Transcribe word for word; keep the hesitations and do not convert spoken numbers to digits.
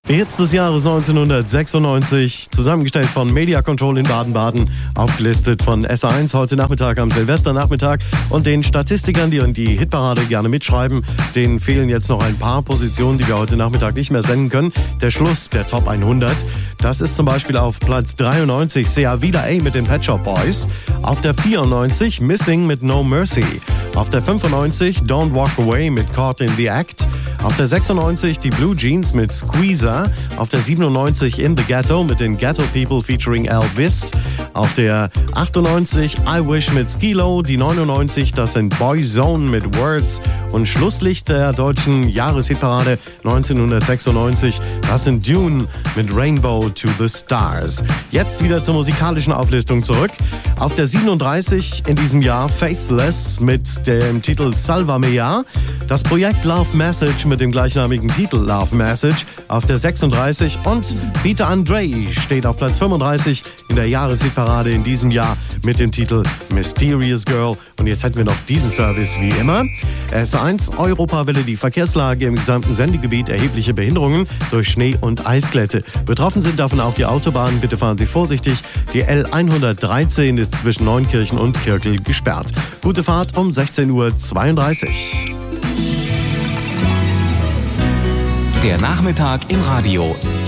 Hits des Jahres neunzehnhundertsechsundneunzig, zusammengestellt von Media Control in Baden-Baden, aufgelistet von S eins heute Nachmittag am Silvesternachmittag. Und den Statistikern, die in die Hitparade gerne mitschreiben, denen fehlen jetzt noch ein paar Positionen, die wir heute Nachmittag nicht mehr senden können. Der Schluss der Top hundert. Das ist zum Beispiel auf Platz dreiundneunzig Sea Vida A mit den Pet Shop Boys. Auf der vierundneunzig Missing mit No Mercy. Auf der fünfundneunzig Don't Walk Away mit Caught in the Act. Auf der sechsundneunzig die Blue Jeans mit Squeezer. Auf der siebenundneunzig In the Ghetto mit den Ghetto People featuring Elvis. Auf der achtundneunzig I Wish mit Skilo. Die neunundneunzig, das sind Boyzone mit Words. Und Schlusslicht der deutschen Jahreshitparade neunzehnhundertsechsundneunzig, das sind Dune mit Rainbow to the Stars. Jetzt wieder zur musikalischen Auflistung zurück. Auf der siebenunddreißig in diesem Jahr Faithless mit dem Titel Salva Me Ya. Das Projekt Love Message mit dem gleichnamigen Titel Love Message auf der sechsunddreißig und Peter Andre steht auf Platz fünfunddreißig in der Jahreshitparade in diesem Jahr mit dem Titel Mysterious Girl. Und jetzt hätten wir noch diesen Service wie immer. S eins, Europawelle, die Verkehrslage im gesamten Sendegebiet, erhebliche Behinderungen durch Schnee- und Eisglätte. Betroffen sind davon auch die Autobahnen. Bitte fahren Sie vorsichtig. Die L hundertdreizehn ist zwischen Neunkirchen und Kirkel gesperrt. Gute Fahrt um sechzehn Uhr zweiunddreißig. Der Nachmittag im Radio.